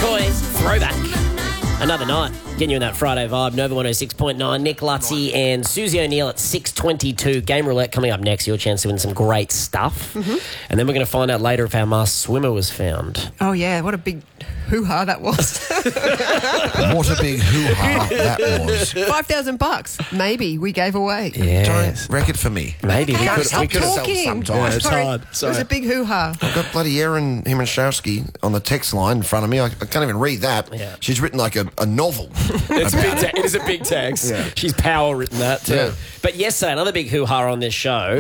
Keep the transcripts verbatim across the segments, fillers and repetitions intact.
McCoy, throwback. Another night. Getting you in that Friday vibe. Nova one oh six point nine. Nick Lutzy and Susie O'Neill at six twenty-two. Game roulette coming up next. Your chance to win some great stuff. Mm-hmm. And then we're going to find out later if our masked swimmer was found. Oh, yeah. What a big hoo-ha that was. What a big hoo-ha that was. Five thousand bucks. Maybe we gave away. Yes. Don't wreck it for me. Maybe. We Hey, could, stop we could have talking. sometimes. Yeah, it's Sorry. hard. It Sorry. was a big hoo-ha. I've got bloody Erin Himanshowski on the text line in front of me. I, I can't even read that. Yeah. She's written like a, a novel. It's a big te- it is a big text. Yeah. She's power written that too. Yeah. But yesterday, another big hoo-ha on this show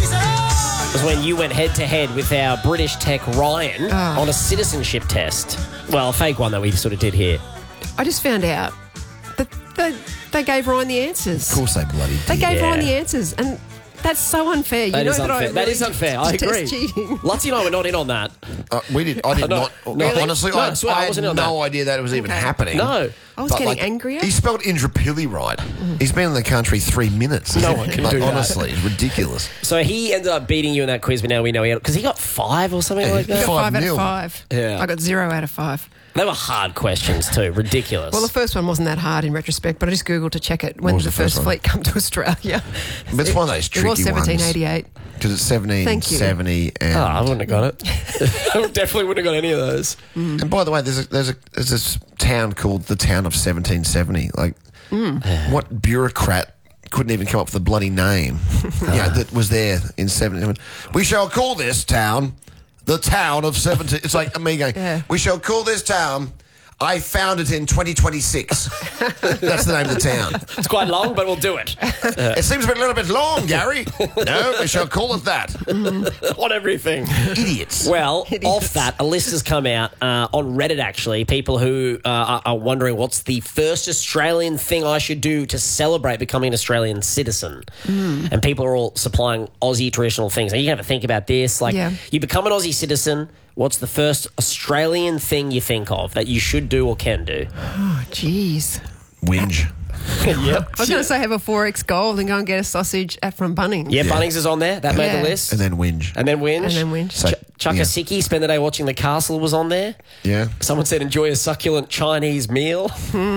was when you went head-to-head with our British tech Ryan Oh. on a citizenship test. Well, a fake one that we sort of did here. I just found out that they, they gave Ryan the answers. Of course they bloody They did. gave Yeah. Ryan the answers, and that's so unfair. You That know is that unfair. I That really is unfair. I detest agree. cheating. Lutzy and I were not in on that. Uh, we did. I did No, not. no. No, Really? honestly, No, I, I swear, I I had wasn't in no on that. idea that it was even Okay. happening. No. I was But, getting like, angrier. He spelled Indrapilli right. He's been in the country three minutes. No one can like, do that. honestly, it's ridiculous. So he ended up beating you in that quiz, but now we know he had... Because he got five or something Yeah, like he that. got Five, Five out nil. of five. Yeah. I got zero out of five. They were hard questions too. Ridiculous. Well, the first one wasn't that hard in retrospect, but I just Googled to check it. When was did the the first first one? fleet come to Australia? But it's one of those It was tricky ones. seventeen eighty-eight. Because it's seventeen Thank you. seventy. And, Oh, I wouldn't have got it. I definitely wouldn't have got any of those. and by the way, there's a, there's a there's this town called the town of seventeen seventy. Like, what bureaucrat couldn't even come up with a bloody name? Yeah, that was there in seventeen. We shall call this town the town of seventeen. It's like me going, Yeah. we shall call this town. I found it in twenty twenty-six. That's the name of the town. It's quite long, but we'll do it. It seems a bit- little bit long, Gary. No, we shall call it that. On everything. Idiots. Well, Idiots. off that, a list has come out uh, on Reddit, actually. People who uh, are, are wondering what's the first Australian thing I should do to celebrate becoming an Australian citizen. And people are all supplying Aussie traditional things. Now, you can have a think about this. Like, Yeah. you become an Aussie citizen. What's the first Australian thing you think of that you should do or can do? Oh, jeez. Whinge. Yep. I was going to say have a four X gold and go and get a sausage at from Bunnings. Yeah, Bunnings is on there. That made Yeah. the list. And then whinge. And then whinge. And then whinge. So- Ch- Chuck yeah. a sickie, spend the day watching The Castle was on there. Yeah. Someone said enjoy a succulent Chinese meal.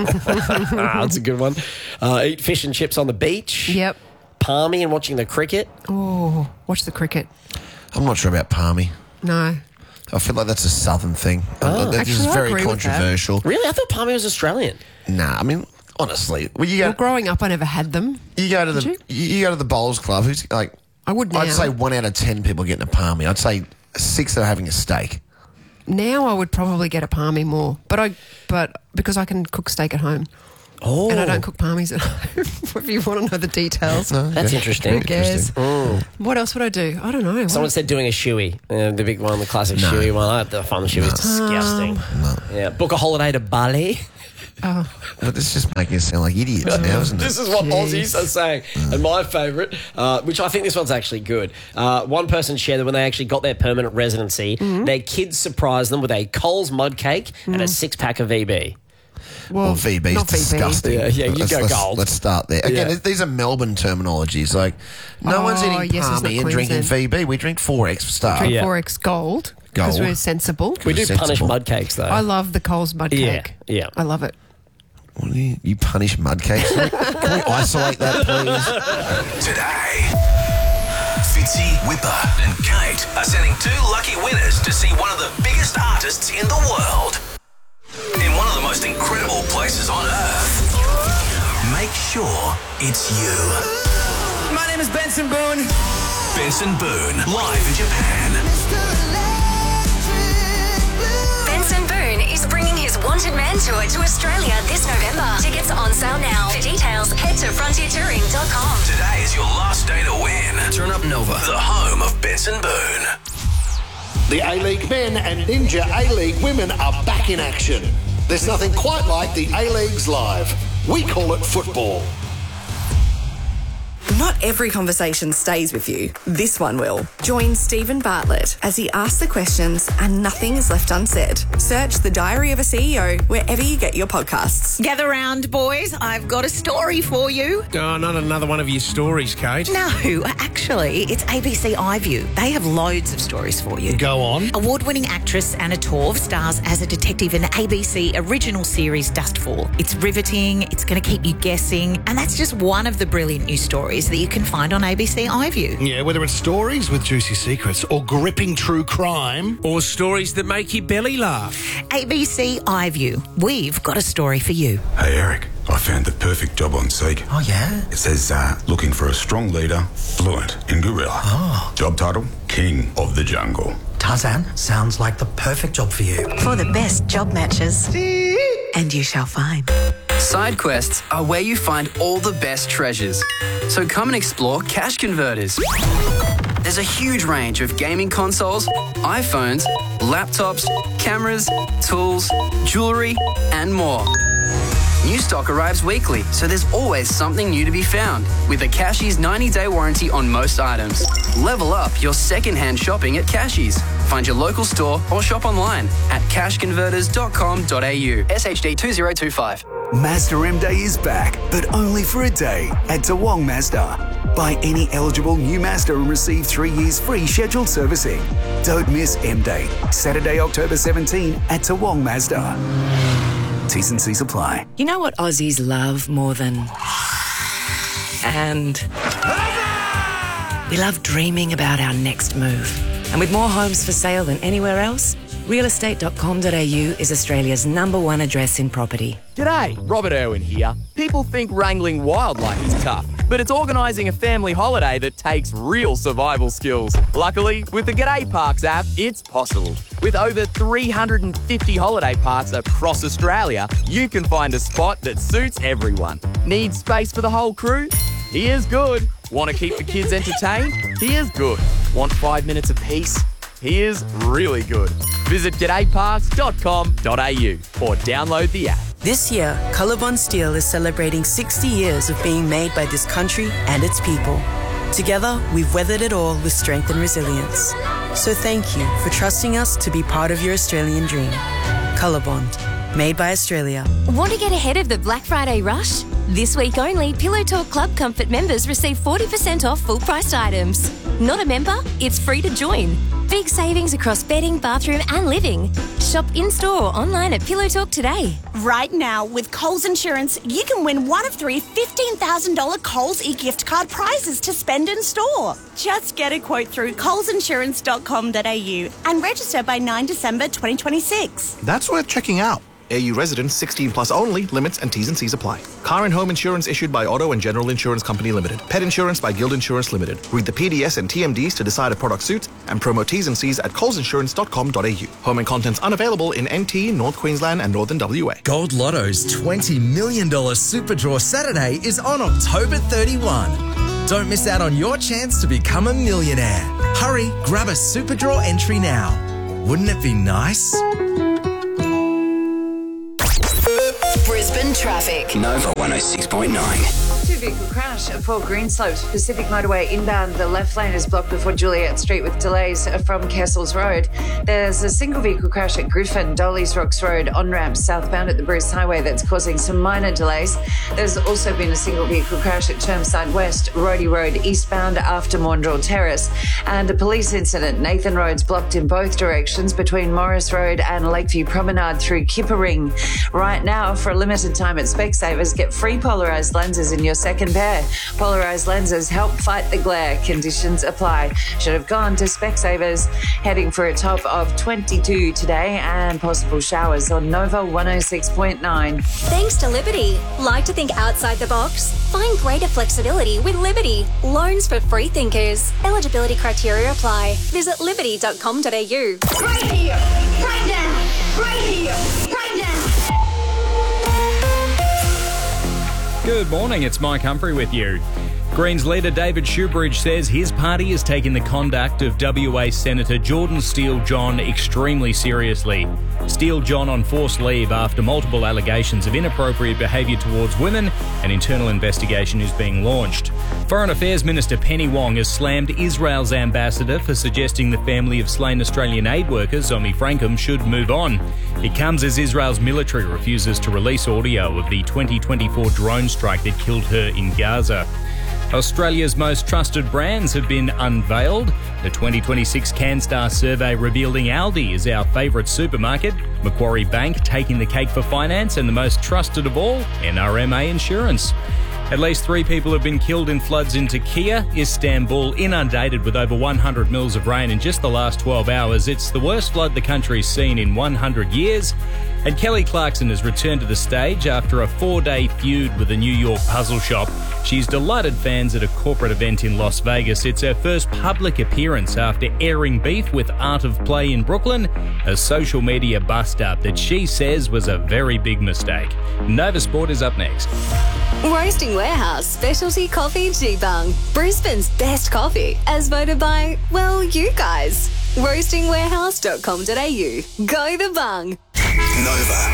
Ah, that's a good one. Uh, eat fish and chips on the beach. Yep. Palmy and watching the cricket. Oh, watch the cricket. I'm not sure about Palmy. No. I feel like that's a southern thing. Uh, this is Actually, I very agree with that. controversial. Really? I thought Palmy was Australian. Nah, I mean, honestly, well, you Well, go, growing up, I never had them. you go to the Did you? you go to the bowls club. Who's like? I would now. I'd say one out of ten people getting a palmy. I'd say six are having a steak. Now I would probably get a palmy more, but I, but because I can cook steak at home, Oh, and I don't cook palmies at home. If you want to know the details, No, that's okay. interesting. who cares? Mm. What else would I do? I don't know. What- Someone said doing a shoey. Uh, the big one, the classic No. shoey one. I the fun shoey was disgusting. Yeah, book a holiday to Bali. Oh, But this is just making us sound like idiots now, isn't it? This is what Jeez. Aussies are saying. And my favourite, uh, which I think this one's actually good, uh, one person shared that when they actually got their permanent residency, their kids surprised them with a Coles mud cake and a six-pack of V B. well, Well, V B's not V B. disgusting. Yeah, yeah, you let's, go let's, gold. Let's start there. Again, Yeah. these are Melbourne terminologies. Like, no Oh, one's eating yes, it's not palmy and drinking Queensland. V B. We drink four X for start. Drink Yeah. four X gold because Gold. we're sensible. We do Sensible. punish mud cakes, though. I love the Coles mud Yeah, cake. yeah. I love it. What do you, you punish mud cakes? Can we, can we isolate that, please? Today, Fitzy, Whipper, and Kate are sending two lucky winners to see one of the biggest artists in the world in one of the most incredible places on earth. Make sure it's you. My name is Benson Boone. Benson Boone, live in Japan. Benson Boone is bringing his Wanted Man tour to Australia this November. Tickets are on sale now. For details, head to frontier touring dot com. Today is your last day to win. Turn up Nova, the home of Benson Boone. The A-League men and Ninja A-League women are back in action. There's nothing quite like the A-Leagues live. We call it football. Not every conversation stays with you. This one will. Join Stephen Bartlett as he asks the questions and nothing is left unsaid. Search The Diary of a C E O wherever you get your podcasts. Gather round, boys. I've got a story for you. Oh, not another one of your stories, Kate. No, actually, it's A B C iView. They have loads of stories for you. Go on. Award-winning actress Anna Torv stars as a detective in the A B C original series Dustfall. It's riveting, it's going to keep you guessing, and that's just one of the brilliant new stories that you can find on A B C iView. Yeah, whether it's stories with juicy secrets or gripping true crime or stories that make your belly laugh. A B C iView. We've got a story for you. Hey, Eric. I found the perfect job on Seek. Oh, yeah? It says, uh, looking for a strong leader, fluent in gorilla. Oh. Job title, King of the Jungle. Tarzan, sounds like the perfect job for you. For the best job matches. And you shall find. Side quests are where you find all the best treasures. So come and explore Cash Converters. There's a huge range of gaming consoles, iPhones, laptops, cameras, tools, jewellery, and more. New stock arrives weekly, so there's always something new to be found. With a Cashies ninety-day warranty on most items. Level up your second-hand shopping at Cashies. Find your local store or shop online at cash converters dot com dot a u. S H D two zero two five. Mazda M Day is back, but only for a day at Toowong Mazda. Buy any eligible new Mazda and receive three years free scheduled servicing. Don't miss M Day, Saturday, October seventeenth at Toowong Mazda. T's and C's apply. You know what Aussies love more than... And... We love dreaming about our next move. And with more homes for sale than anywhere else, real estate dot com dot a u is Australia's number one address in property. G'day, Robert Irwin here. People think wrangling wildlife is tough, but it's organising a family holiday that takes real survival skills. Luckily, with the G'day Parks app, it's possible. With over three hundred fifty holiday parks across Australia, you can find a spot that suits everyone. Need space for the whole crew? Here's good. Want to keep the kids entertained? Here's good. Want five minutes of peace? Here's really good. Visit g'day parks dot com dot a u or download the app. This year, Colorbond Steel is celebrating sixty years of being made by this country and its people. Together, we've weathered it all with strength and resilience. So thank you for trusting us to be part of your Australian dream. Colorbond, made by Australia. Want to get ahead of the Black Friday rush? This week only, Pillow Talk Club Comfort members receive forty percent off full-priced items. Not a member? It's free to join. Big savings across bedding, bathroom and living. Shop in-store or online at Pillow Talk today. Right now, with Coles Insurance, you can win one of three fifteen thousand dollars Coles e-gift card prizes to spend in store. Just get a quote through coles insurance dot com dot a u and register by ninth December twenty twenty-six. That's worth checking out. A U residents sixteen plus only. Limits and T's and C's apply. Car and home insurance issued by Auto and General Insurance Company Limited. Pet insurance by Guild Insurance Limited. Read the P D S and T M Ds to decide if product suits and promo T's and C's at coles insurance dot com dot a u. Home and contents unavailable in N T, North Queensland and Northern W A. Gold Lotto's twenty million dollars Super Draw Saturday is on October thirty-first. Don't miss out on your chance to become a millionaire. Hurry, grab a Super Draw entry now. Wouldn't it be nice? Brisbane traffic. Nova one oh six point nine. Two-vehicle crash at Port Greenslopes, Pacific Motorway inbound. The left lane is blocked before Juliet Street with delays from Kessels Road. There's a single-vehicle crash at Griffin, Dolly's Rocks Road on-ramp southbound at the Bruce Highway that's causing some minor delays. There's also been a single-vehicle crash at Chermside West, Roddy Road eastbound after Maundrell Terrace. And a police incident. Nathan Road's blocked in both directions between Morris Road and Lakeview Promenade through Kippering. Right now, for a limited time at Specsavers, get free polarised lenses in your second pair. Polarised lenses help fight the glare. Conditions apply. Should have gone to Specsavers. Heading for a top of twenty-two today and possible showers on Nova one oh six point nine. Thanks to Liberty. Like to think outside the box? Find greater flexibility with Liberty. Loans for free thinkers. Eligibility criteria apply. Visit liberty dot com dot a u. Right here, right now, right here, right now. Good morning, it's Mike Humphrey with you. Greens leader David Shoebridge says his party is taking the conduct of W A Senator Jordan Steele-John extremely seriously. Steele-John on forced leave after multiple allegations of inappropriate behaviour towards women. An internal investigation is being launched. Foreign Affairs Minister Penny Wong has slammed Israel's ambassador for suggesting the family of slain Australian aid worker Zomi Frankham should move on. It comes as Israel's military refuses to release audio of the twenty twenty-four drone strike that killed her in Gaza. Australia's most trusted brands have been unveiled. The twenty twenty-six CanStar survey revealing Aldi is our favourite supermarket, Macquarie Bank taking the cake for finance, and the most trusted of all, N R M A Insurance. At least three people have been killed in floods in Turkey. Istanbul inundated with over one hundred mils of rain in just the last twelve hours. It's the worst flood the country's seen in one hundred years. And Kelly Clarkson has returned to the stage after a four-day feud with a New York puzzle shop. She's delighted fans at a corporate event in Las Vegas. It's her first public appearance after airing beef with Art of Play in Brooklyn, a social media bust-up that she says was a very big mistake. Nova Sport is up next. Roasting Warehouse Specialty Coffee G-Bung. Brisbane's best coffee, as voted by, well, you guys. roasting warehouse dot com dot a u. Go the bung. Nova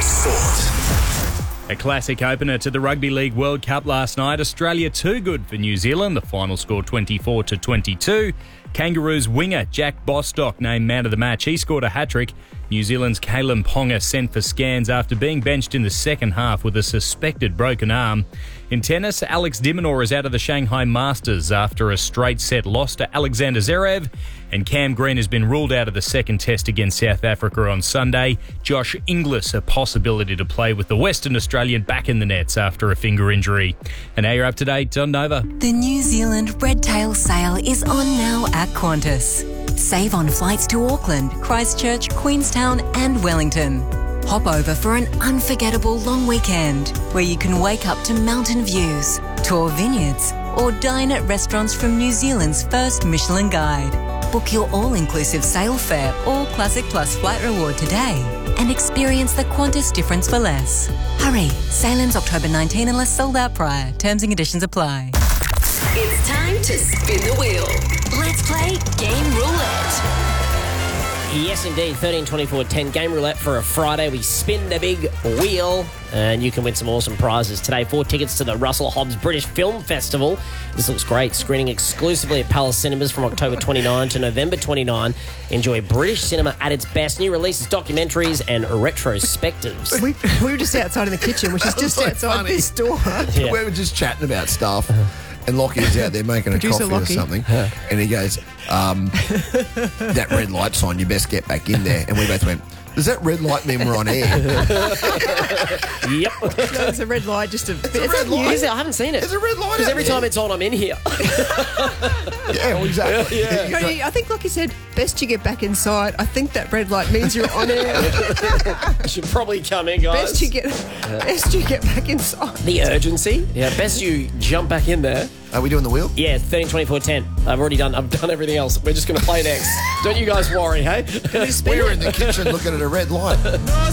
Sport. A classic opener to the Rugby League World Cup last night. Australia too good for New Zealand. The final score twenty-four to twenty-two. Kangaroos winger Jack Bostock named man of the match. He scored a hat-trick. New Zealand's Kalen Ponga sent for scans after being benched in the second half with a suspected broken arm. In tennis, Alex de Minaur is out of the Shanghai Masters after a straight set loss to Alexander Zverev. And Cam Green has been ruled out of the second test against South Africa on Sunday. Josh Inglis a possibility to play with the Western Australian back in the nets after a finger injury. And now you're up to date on Nova. The New Zealand Redtail sale is on now at Qantas. Save on flights to Auckland, Christchurch, Queenstown and Wellington. Hop over for an unforgettable long weekend where you can wake up to mountain views, tour vineyards or dine at restaurants from New Zealand's first Michelin Guide. Book your all-inclusive sail fare or Classic Plus flight reward today and experience the Qantas difference for less. Hurry, sail ends October nineteenth unless sold out prior. Terms and conditions apply. It's time to spin the wheel. Let's play Game Roulette. Yes, indeed. thirteen twenty-four ten Game Roulette for a Friday. We spin the big wheel and you can win some awesome prizes today. Four tickets to the Russell Hobbs British Film Festival. This looks great. Screening exclusively at Palace Cinemas from October twenty-ninth to November twenty-ninth. Enjoy British cinema at its best. New releases, documentaries and retrospectives. We, we were just outside in the kitchen, which is just so outside funny. this door. Yeah. We were just chatting about stuff. And Lockie's out there making a Producer coffee Lockie. or something. And he goes, um, that red light sign, you best get back in there. And we both went, does that red light mean we're on air? Yep. No, it's a red light, just a... It's a red light. Is it? I haven't seen it. There's a red light Because out every there. time it's on, I'm in here. Yeah, well, exactly. Yeah. No, I think Lockie said, best you get back inside. I think that red light means you're on air. You should probably come in, guys. Best you get, best you get back inside. The urgency. Yeah, best you jump back in there. Are we doing the wheel? Yeah, thirteen twenty-four ten. I've already done I've done everything else. We're just going to play next. Don't you guys worry, hey? We were in the kitchen looking at a red light.